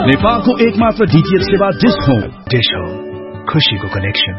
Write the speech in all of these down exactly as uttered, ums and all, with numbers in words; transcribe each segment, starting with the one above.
नेपालको एकमात्र डीटीएच सेवा डिश होम। डिश होम, खुशीको कनेक्सन।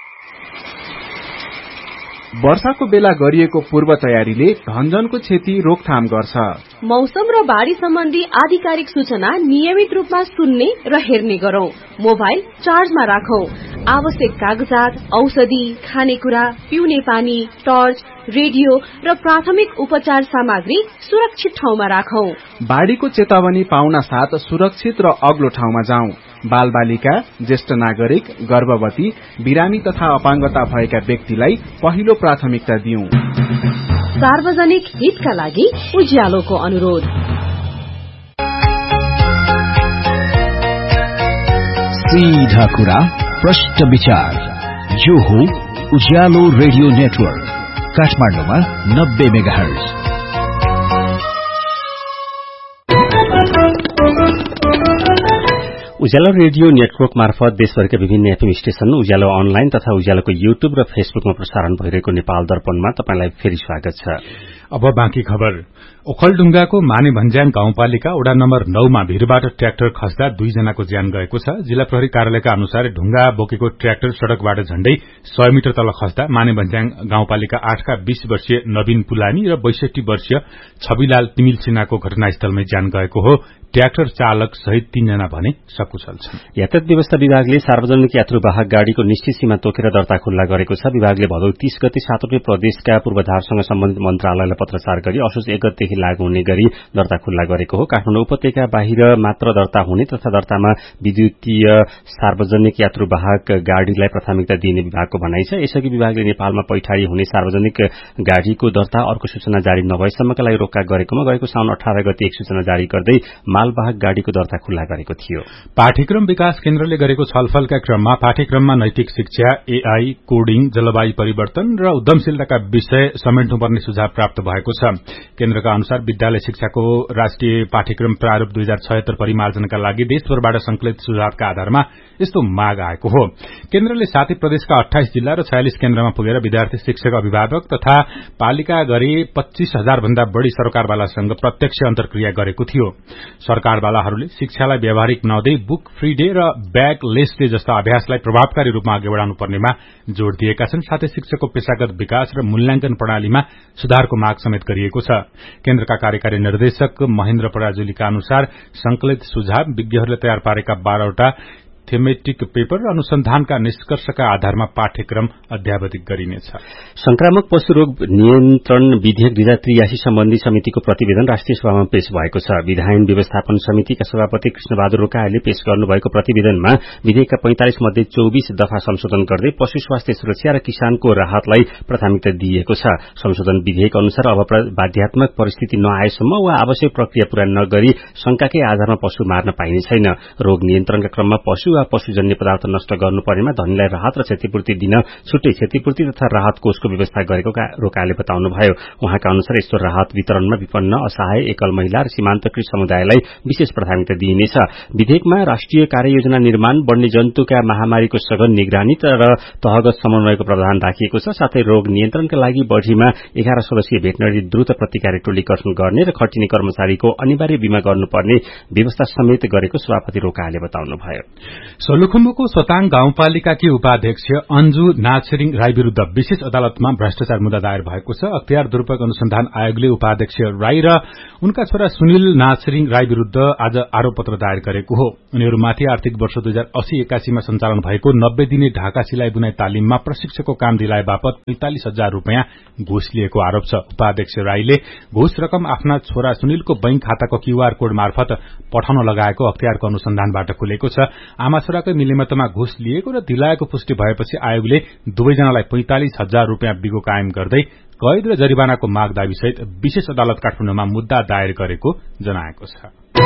वर्षाको बेला गरिएको पूर्व तयारीले धनजनको क्षति रोकथाम गर्छ। मौसम र बाढ़ी सम्बन्धी आधिकारिक सूचना नियमित रूपमा सुन्ने र हेर्ने गरौं। मोबाइल चार्जमा राखौं। आवश्यक कागजात, औषधि, खानेकुरा, पिउने पानी, टर्च, रेडियो र प्राथमिक उपचार सामग्री सुरक्षित ठाउँमा राखौं। बाढ़ीको चेतावनी पाउन साथ सुरक्षित र अग्लो ठाउँमा जाउँ। बाल बालिका, ज्येष्ठ नागरिक, गर्भवती, बिरामी तथा अपाङ्गता भएका व्यक्तिलाई पहिलो प्राथमिकता दिउँ। सार्वजनिक हितका लागि उज्यालोको अनुरोध। सीधा कुरा, प्रश्न विचार, यो हो उज्यालो रेडियो नेटवर्क, काठमाडौँमा नब्बे मेगाहर्ज। उज्यालो रेडियो नेटवर्क मार्फत देशभरका विभिन्न एफएम स्टेशन, उज्यालो अनलाइन तथा उज्यालोको युट्युब र फेसबुकमा प्रसारण भइरहेको नेपाल दर्पणमा तपाईलाई फेरि स्वागत छ। अब बाँकी खबर। ओखलढुङ्गाको माने भन्ज्याङ गाउँपालिका वडा नम्बर नौमा भिरबाट ट्र्याक्टर खस्दा दुईजनाको ज्यान गएको छ। जिल्ला प्रहरी कार्यालयका अनुसार ढुङ्गा बोकेको ट्र्याक्टर सड़कबाट झण्डै सय मिटर तल खस्दा माने भन्ज्याङ गाउँपालिका आठका बीस वर्षीय नवीन पुलानी र बैसठी वर्षीय छविलाल तिमिल सिन्हाको घटनास्थलमै ज्यान गएको हो। ट्र्याक्टर चालक सहित तीनजना भने सकुशल छन्। यातायात व्यवस्था विभागले सार्वजनिक यात्रुवाहक गाड़ीको निश्चित सीमा तोकेर दर्ता खुल्ला गरेको छ। विभागले भदौ तीस गते सातवटै प्रदेशका पूर्वाधारसँग सम्बन्धित मन्त्रालयलाई पत्रचार गरी असोज एक गतेदेखि लागू हुने गरी दर्ता खुल्ला गरेको हो। काठमाडौँ उपत्यका बाहिर मात्र दर्ता हुने तथा दर्तामा विद्युतीय सार्वजनिक यात्रुवाहक गाड़ीलाई प्राथमिकता दिइने विभागको भनाइ छ। यसअघि विभागले नेपालमा पैठारी हुने सार्वजनिक गाड़ीको दर्ता अर्को सूचना जारी नभएसम्मका लागि रोक्का गरेकोमा गएको साउन अठार गते एक सूचना जारी गर्दै मालवाहक गाड़ीको दर्ता खुल्ला गरेको थियो। पाठ्यक्रम विकास केन्द्रले गरेको छलफलका क्रममा पाठ्यक्रममा नैतिक शिक्षा, एआई, कोडिङ, जलवायु परिवर्तन र उद्यमशीलताका विषय समेट्नुपर्ने सुझाव प्राप्त भएको छ। केन्द्रका अनुसार विद्यालय शिक्षाको राष्ट्रिय पाठ्यक्रम प्रारूप दुई हजार छयत्तर परिमार्जनका लागि देशभरबाट संकलित सुझावका आधारमा यस्तो माग आएको हो। केन्द्रले साथै प्रदेशका अठाइस जिल्ला र छयालिस केन्द्रमा पुगेर विद्यार्थी, शिक्षक, अभिभावक तथा पालिका गरी पच्चीस हजार भन्दा बढ़ी सरकारवालासँग प्रत्यक्ष अन्तर्क्रिया गरेको थियो। सरकारवालाहरूले शिक्षालाई व्यावहारिक बनाउँदै बुक फ्री डे र ब्याग लेस डे जस्ता अभ्यासलाई प्रभावकारी रूपमा अघि बढ़ाउनु पर्नेमा जोड़ दिएका छन्। साथै शिक्षकको पेशागत विकास र मूल्याङ्कन प्रणालीमा सुधारको माग समेत गरिएको छ। केन्द्रका कार्यकारी निर्देशक महेन्द्र पराजुलीका अनुसार संकलित सुझाव विज्ञहरूले तयार पारेका बाह्रवटा थेमेटिक पेपर र अनुसन्धानका निष्कर्षका आधारमा पाठ्यक्रम अध्यावधिक गरिनेछ। संक्रामक पशु रोग नियन्त्रण विधेयक दुई हजार त्रियासी सम्बन्धी समितिको प्रतिवेदन राष्ट्रिय सभामा पेश भएको छ। विधायन व्यवस्थापन समितिका सभापति कृष्णबहादुर रोकाले पेश गर्नुभएको प्रतिवेदनमा विधेयकका पैंतालिस मध्ये चौबीस दफा संशोधन गर्दै पशु स्वास्थ्य सुरक्षा र किसानको राहतलाई प्राथमिकता दिइएको छ। संशोधन विधेयक अनुसार अब बाध्यात्मक परिस्थिति नआएसम्म वा आवश्यक प्रक्रिया पूरा नगरी शंकाकै आधारमा पशु मार्न पाइने छैन। रोग नियन्त्रणका क्रममा पशु पशुजन्य पदार्थ नष्ट गर्नुपर्नेमा धनीलाई राहत र क्षतिपूर्ति दिन छुट्टै क्षतिपूर्ति तथा राहत कोषको व्यवस्था गरेको रोकाले बताउनुभयो। उहाँका अनुसार यस्तो राहत वितरणमा विपन्न, असहाय, एकल महिला र सीमान्तकृत समुदायलाई विशेष प्राथमिकता दिइनेछ। विधेयकमा राष्ट्रिय कार्ययोजना निर्माण, वन्य जन्तुका महामारीको सघन निगरानी र तहगत समन्वयको प्रावधान राखिएको छ। साथै रोग नियन्त्रणका लागि बढ़ीमा एघार सदस्यीय भेटनरी द्रुत प्रतिकारी टोली गठन गर्ने र खटिने कर्मचारीको अनिवार्य बीमा गर्नुपर्ने व्यवस्था समेत गरेको सभापति रोकाले बताउनुभयो। सोलुखुम्बुको सोताङ गाउँपालिकाकी उपाध्यक्ष अन्जु नाछिरिङ राई विरूद्ध विशेष अदालतमा भ्रष्टाचार मुद्दा दायर भएको छ। अख्तियार दुरूपयोग अनुसन्धान आयोगले उपाध्यक्ष राई र उनका छोरा सुनिल नाछिरिङ राई विरूद्ध आज आरोप पत्र दायर गरेको हो। उनीहरूमाथि आर्थिक वर्ष दुई हजार अस्सी एकासीमा सञ्चालन भएको नब्बे दिने ढाका सिलाई बुनाई तालिममा प्रशिक्षकको काम दिलाए बापत पैंतालिस हजार रूपियाँ घुस लिएको आरोप छ। उपाध्यक्ष राईले घुस रकम आफ्ना छोरा सुनिलको बैंक खाताको क्यूआर कोड मार्फत पठाउन लगाएको अख्तियारको अनुसन्धानबाट खुलेको छ। आमा छोराकै मिलेमतोमा घुस लिएको र दिलाएको पुष्टि भएपछि आयोगले दुवैजनालाई पैंतालिस हजार रूपियाँ बिगो कायम गर्दै कैद र जरिवानाको माग दाबीसहित विशेष अदालत काठमाडौँमा मुद्दा दायर गरेको जनाएको छ।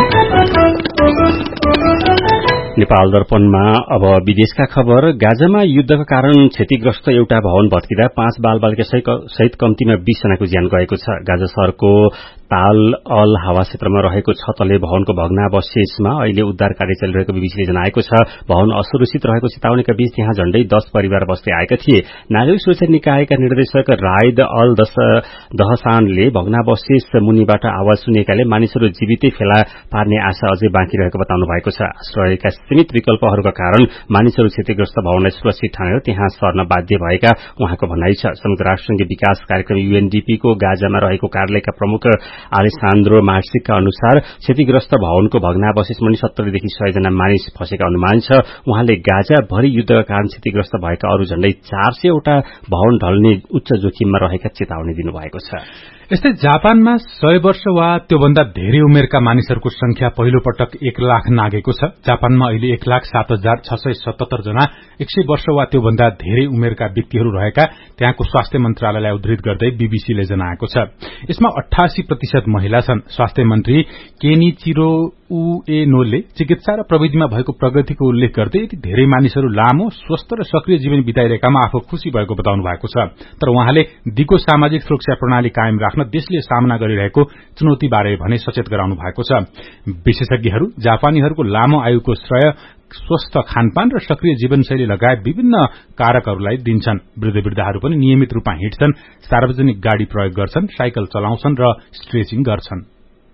नेपाल दर्पणमा अब विदेशका खबर। गाजामा युद्धका कारण क्षतिग्रस्त एउटा भवन भत्किँदा पाँच बाल बालिका सहित कम्तीमा बीस जनाको ज्यान गएको छ। गाजा शहरको नेपाल अल हावा क्षेत्रमा रहेको छ तले भवनको भग्नावशेषमा अहिले उद्धार कार्य चलिरहेको बीबीसीले जनाएको छ। भवन असुरक्षित रहेको चेतावनीका बीच त्यहाँ झण्डै दस परिवार बस्दै आएका थिए। नागरिक सुरक्षा निकायका निर्देशक रायद अल दहसानले भग्नावशेष मुनिबाट आवाज सुनिएकाले मानिसहरू जीवितै फेला पार्ने आशा अझै बाँकी रहेको बताउनु भएको छ। आश्रयका सीमित विकल्पहरूका कारण मानिसहरू क्षतिग्रस्त भवनलाई सुरक्षित ठानेर त्यहाँ सर्न बाध्य भएका उहाँको भनाइ छ। संयुक्त राष्ट्रसंघीय विकास कार्यक्रम यूएनडीपीको गाजामा रहेको कार्यालयका प्रमुख आलेसान्द्रो मार्सिकका अनुसार क्षतिग्रस्त भवनको भग्नावशेषमा सत्तरीदेखि सय जना मानिस फँसेका अनुमान छ। उहाँले गाजा भरि युद्धका कारण क्षतिग्रस्त भएका अरू झण्डै चार सय वटा भवन ढल्ने उच्च जोखिममा रहेका चेतावनी दिनुभएको छ। यस्तै जापानमा सय वर्ष वा त्योभन्दा धेरै उमेरका मानिसहरूको संख्या पहिलो पटक एक लाख नागेको छ। जापानमा अहिले एक लाख सात हजार छ सय सतहत्तर जना एक सय वर्ष वा त्योभन्दा धेरै उमेरका व्यक्तिहरू रहेका त्यहाँको स्वास्थ्य मन्त्रालयलाई उद्धृत गर्दै बीबीसीले जनाएको छ। यसमा अठासी प्रतिशत महिला छन्। स्वास्थ्य मन्त्री केनिचिरो उएनोले चिकित्सा र प्रविधिमा भएको प्रगतिको उल्लेख गर्दै यति धेरै मानिसहरू लामो स्वस्थ र सक्रिय जीवन बिताइरहेकामा आफू खुशी भएको बताउनु भएको छ। तर उहाँले दिगो सामाजिक सुरक्षा प्रणाली कायम राख्न देशले सामना गरिरहेको चुनौतीबारे भने सचेत गराउनु भएको छ। विशेषज्ञहरू जापानीहरूको लामो आयुको श्रेय स्वस्थ खानपान र सक्रिय जीवनशैली लगायत विभिन्न कारकहरूलाई दिन्छन्। वृद्ध वृद्धाहरू पनि नियमित रूपमा हिँड्छन्, सार्वजनिक गाड़ी प्रयोग गर्छन्, साइकल चलाउँछन् र स्ट्रेचिङ गर्छन्।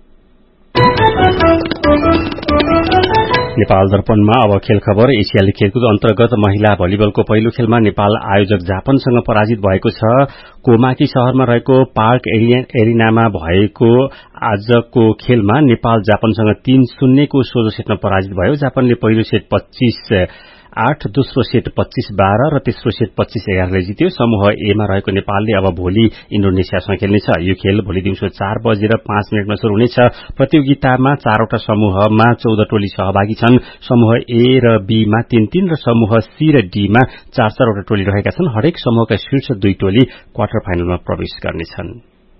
नेपाल दर्पणमा अब खेल खबर। एसियाली खेलकुद अन्तर्गत महिला भलिबलको पहिलो खेलमा नेपाल आयोजक जापानसँग पराजित भएको छ। कोमाकी शहरमा रहेको पार्क एरिनामा भएको आजको खेलमा नेपाल जापानसँग तीन शून्यको सोझो सेटमा पराजित भयो। जापानले पहिलो सेट पच्चीस आठ, दोस्रो सेट पच्चीस बाह्र र तेस्रो सेट पच्चीस एघारले जित्यो। समूह एमा रहेको नेपालले अब भोलि इन्डोनेसियासँग खेल्नेछ। यो खेल भोलि दिउँसो चार बजेर पाँच मिनटमा शुरू हुनेछ। प्रतियोगितामा चारवटा समूहमा चौध टोली सहभागी छन्। समूह ए र बीमा तीन तीन र समूह सी र डीमा चार चारवटा टोली रहेका छन्। हरेक समूहका शीर्ष दुई टोली क्वार्टर फाइनलमा प्रवेश गर्नेछन्।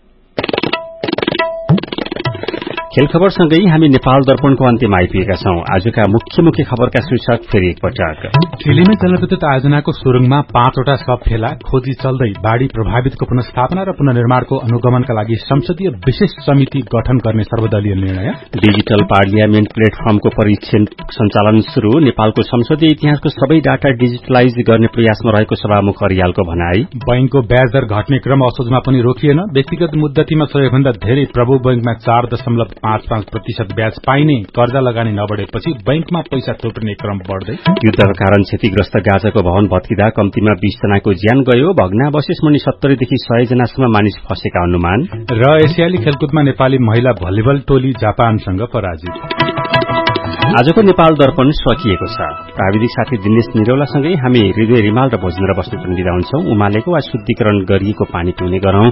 खेल खबरसँगै हामी नेपाल दर्पणको अन्त्यमा आइपुगेका छौं। आजका मुख्य मुख्य खबरका शीर्षक फेरि एकपटक। ठेलीमै जलविद्युत आयोजनाको सुरुङमा पाँचवटा सब फेला खोजी चल्दै बाढ़ी प्रभावितको पुनर्स्थापना र पुनर्निर्माणको अनुगमनका लागि संसदीय विशेष समिति गठन गर्ने सर्वदलीय निर्णय। डिजिटल पार्लियामेन्ट प्लेटफर्मको परीक्षण सञ्चालन शुरू। नेपालको संसदीय इतिहासको सबै डाटा डिजिटलाइज गर्ने प्रयासमा रहेको सभामुख अरियालको भनाई। बैंकको ब्याज दर घट्ने क्रम असोजमा पनि रोकिएन। व्यक्तिगत मुद्दतीमा सबैभन्दा धेरै प्रभु बैंकमा चार दशमलव पाँच पाँच प्रतिशत ब्याज पाइने, कर्जा लगानी नबढेपछि बैंकमा पैसा थोप्रिने क्रम बढ्दै। युद्धका कारण क्षतिग्रस्त गाजाको भवन भत्किँदा कम्तीमा बीस जनाको ज्यान गयो। भग्नावशेष मुनि सत्तरीदेखि सय जनासम्म मानिस फँसेका अनुमान। र एसियाली खेलकुदमा नेपाली महिला भलिबल टोली जापानसँग पराजित। आजको नेपाल दर्पण सकिएको छ। प्राविधिक साथी दिनेश निरौलासँगै हामी हृदय रिमाल र भोजेन्द्र बस्नेत पनि बिदा हुन्छौं। उमालेको वा शुद्धिकरण गरिएको पानी पिउने गरौं।